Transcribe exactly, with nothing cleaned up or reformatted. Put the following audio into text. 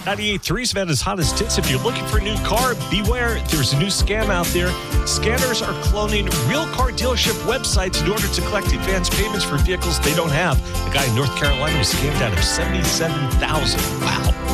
ninety-eight point three Savannah's hottest hits. If you're looking for a new car, beware. There's a new scam out there. Scammers are cloning real car dealership websites in order to collect advance payments for vehicles they don't have. A guy in North Carolina was scammed out of seventy-seven thousand dollars. Wow.